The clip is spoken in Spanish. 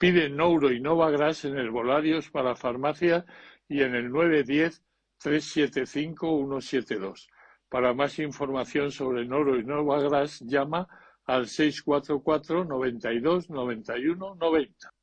Pide Nouro y Novagras en herbolarios para farmacia y en el 910-375-172. Para más información sobre Nouro y Novagras, llama al 644 92 91 90.